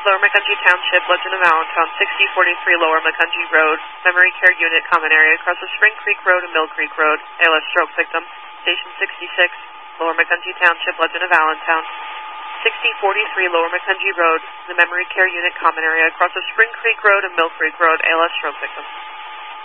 Lower Macungie Township, Legend of Allentown, 6043 Lower Macungie Road, Memory Care Unit, Common Area, across of Spring Creek Road and Mill Creek Road, ALS stroke victim. Station 66, Lower Macungie Township, Legend of Allentown, 6043 Lower Macungie Road, the Memory Care Unit, Common Area, across of Spring Creek Road and Mill Creek Road, ALS stroke victim.